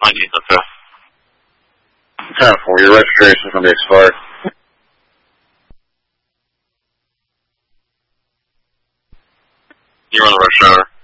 Okay. 10-4, your registration's going to be expired. You're on the rush hour.